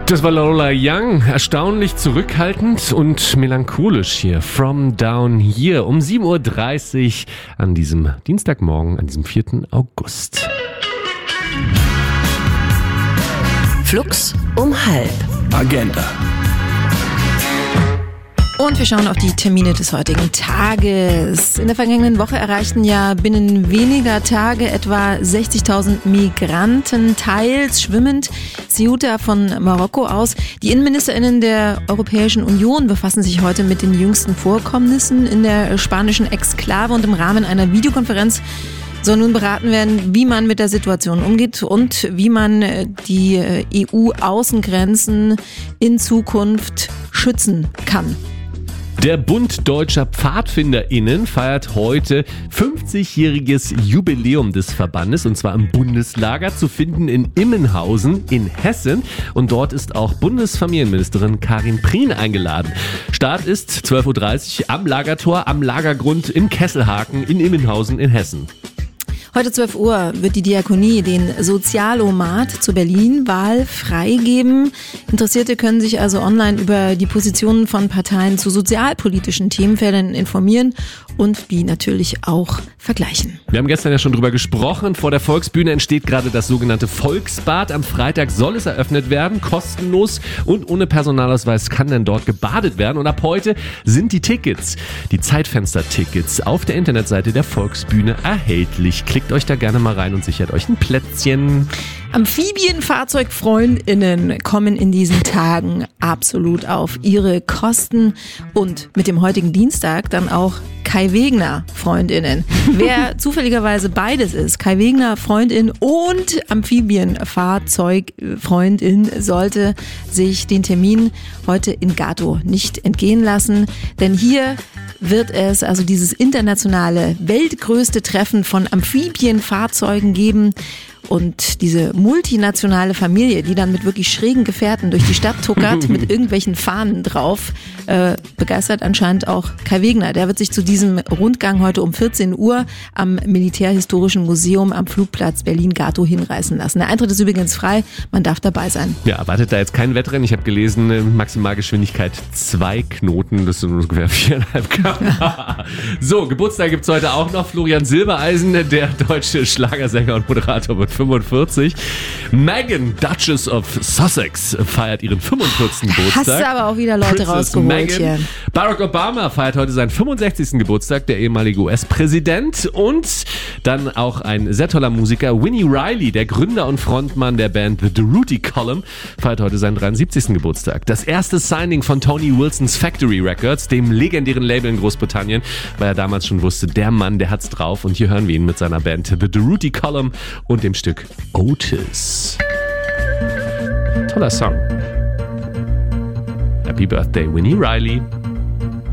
Das war Lola Young, erstaunlich zurückhaltend und melancholisch hier, From Down Here, um 7.30 Uhr an diesem Dienstagmorgen, an diesem 4. August. Flux um 12:30. Agenda. Und wir schauen auf die Termine des heutigen Tages. In der vergangenen Woche erreichten ja binnen weniger Tage etwa 60.000 Migranten, teils schwimmend, Ceuta von Marokko aus. Die InnenministerInnen der Europäischen Union befassen sich heute mit den jüngsten Vorkommnissen in der spanischen Exklave und im Rahmen einer Videokonferenz soll nun beraten werden, wie man mit der Situation umgeht und wie man die EU-Außengrenzen in Zukunft schützen kann. Der Bund Deutscher PfadfinderInnen feiert heute 50-jähriges Jubiläum des Verbandes, und zwar im Bundeslager, zu finden in Immenhausen in Hessen. Und dort ist auch Bundesfamilienministerin Karin Prien eingeladen. Start ist 12.30 Uhr am Lagertor, am Lagergrund im Kesselhaken in Immenhausen in Hessen. Heute 12 Uhr wird die Diakonie den Sozialomat zur Berlin-Wahl freigeben. Interessierte können sich also online über die Positionen von Parteien zu sozialpolitischen Themenfeldern informieren und die natürlich auch vergleichen. Wir haben gestern ja schon drüber gesprochen. Vor der Volksbühne entsteht gerade das sogenannte Volksbad. Am Freitag soll es eröffnet werden, kostenlos und ohne Personalausweis kann dann dort gebadet werden. Und ab heute sind die Tickets, die Zeitfenster-Tickets, auf der Internetseite der Volksbühne erhältlich. Klickt euch da gerne mal rein und sichert euch ein Plätzchen. Amphibienfahrzeugfreundinnen kommen in diesen Tagen absolut auf ihre Kosten und mit dem heutigen Dienstag dann auch Kai Wegner Freundinnen. Wer zufälligerweise beides ist, Kai Wegner Freundin und Amphibienfahrzeugfreundin, sollte sich den Termin heute in Gatow nicht entgehen lassen, denn hier wird es also dieses internationale, weltgrößte Treffen von Amphibienfahrzeugen geben. Und diese multinationale Familie, die dann mit wirklich schrägen Gefährten durch die Stadt tuckert, mit irgendwelchen Fahnen drauf, begeistert anscheinend auch Kai Wegner. Der wird sich zu diesem Rundgang heute um 14 Uhr am Militärhistorischen Museum am Flugplatz Berlin-Gatow hinreißen lassen. Der Eintritt ist übrigens frei, man darf dabei sein. Ja, erwartet da jetzt kein Wettrennen. Ich habe gelesen, Maximalgeschwindigkeit 2 Knoten, das sind ungefähr 4,5 km/h. So, Geburtstag gibt's heute auch noch. Florian Silbereisen, der deutsche Schlagersänger und Moderator, wird 45. Meghan, Duchess of Sussex, feiert ihren 45. Geburtstag. Hast du aber auch wieder Leute Princess rausgeholt Meghan. hier. Barack Obama feiert heute seinen 65. Geburtstag, der ehemalige US-Präsident. Und dann auch ein sehr toller Musiker, Winnie Riley, der Gründer und Frontmann der Band The Durruti Column, feiert heute seinen 73. Geburtstag. Das erste Signing von Tony Wilsons Factory Records, dem legendären Label in Großbritannien, weil er damals schon wusste, der Mann, der hat's drauf. Und hier hören wir ihn mit seiner Band The Durruti Column und dem Stück Otis. Toller Song. Happy Birthday, Winnie Riley.